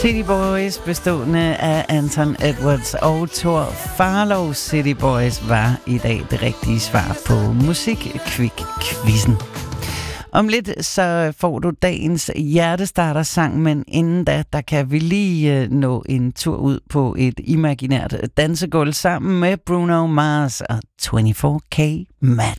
City Boys, bestående af Anton Edwards og Thor Farlow. City Boys var i dag det rigtige svar på Musik-Kvik-quizzen. Om lidt så får du dagens hjertestarter-sang, men inden da kan vi lige nå en tur ud på et imaginært dansegulv sammen med Bruno Mars og 24K Magic.